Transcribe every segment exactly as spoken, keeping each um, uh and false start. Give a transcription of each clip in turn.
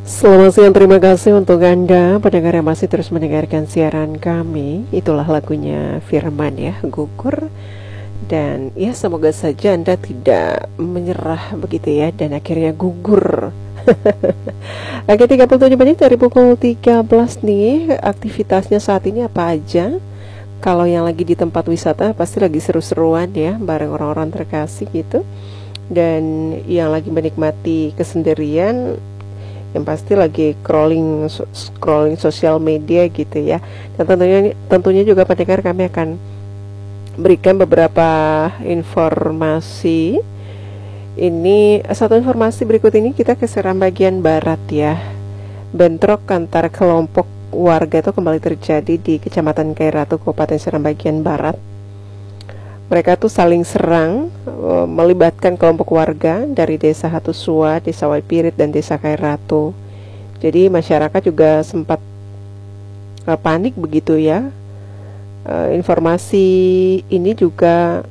Selamat siang, terima kasih untuk Anda pendengar yang masih terus mendengarkan siaran kami. Itulah lagunya Firman ya, Gugur. Dan ya semoga saja Anda tidak menyerah begitu ya, dan akhirnya gugur. Oke, tiga puluh tujuh menit dari pukul tiga belas nih. Aktivitasnya saat ini apa aja? Kalau yang lagi di tempat wisata pasti lagi seru-seruan ya, bareng orang-orang terkasih gitu. Dan yang lagi menikmati kesendirian, yang pasti lagi scrolling scrolling sosial media gitu ya. Dan tentunya tentunya juga pendengar kami akan berikan beberapa informasi. Ini satu informasi berikut ini kita ke Seram bagian barat ya. Bentrok antar kelompok warga itu kembali terjadi di Kecamatan Kairatu, Kabupaten Seram bagian barat. Mereka tuh saling serang, melibatkan kelompok warga dari Desa Hatusua, Desa Waipirit, dan Desa Kairatu. Jadi masyarakat juga sempat uh, panik begitu ya. Uh, informasi ini juga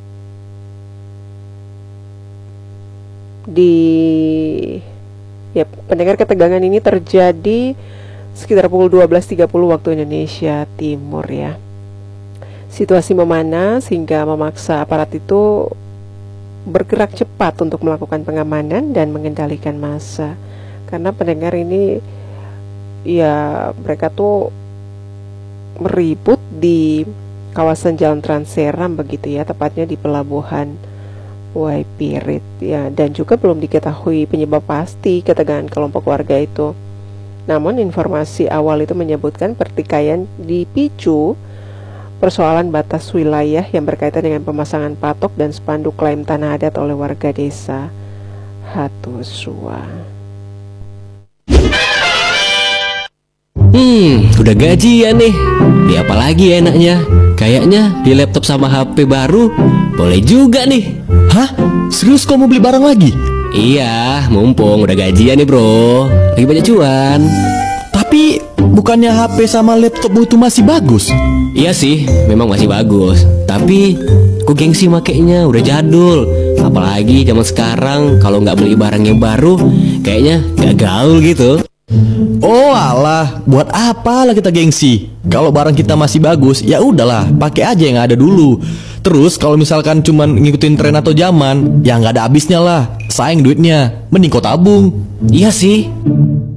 di ya pendengar, ketegangan ini terjadi sekitar pukul dua belas tiga puluh waktu Indonesia Timur ya. Situasi memanas hingga memaksa aparat itu bergerak cepat untuk melakukan pengamanan dan mengendalikan massa. Karena pendengar ini ya mereka tuh meribut di kawasan Jalan Trans Seram begitu ya, tepatnya di pelabuhan Waipirit ya, dan juga belum diketahui penyebab pasti ketegangan kelompok warga itu. Namun informasi awal itu menyebutkan pertikaian dipicu persoalan batas wilayah yang berkaitan dengan pemasangan patok dan spanduk klaim tanah adat oleh warga desa Hatusua. Hmm, udah gajian nih. Di apa lagi enaknya? Kayaknya di laptop sama H P baru boleh juga nih. Hah? Serius kau mau beli barang lagi? Iya, mumpung udah gajian nih bro. Lagi banyak cuan. Tapi bukannya H P sama laptop itu masih bagus? Iya sih, memang masih bagus. Tapi aku gengsi makainya, udah jadul. Apalagi zaman sekarang kalau nggak beli barang yang baru, kayaknya gak gaul gitu. Oh alah, buat apa lah kita gengsi? Kalau barang kita masih bagus, ya udahlah, pakai aja yang ada dulu. Terus kalau misalkan cuman ngikutin tren atau zaman, ya nggak ada habisnya lah. Sayang duitnya, mending kau tabung. Iya sih.